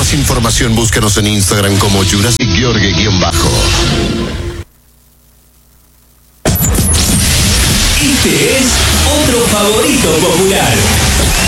más información, búscanos en Instagram como Jurassic George_. Este es otro favorito popular.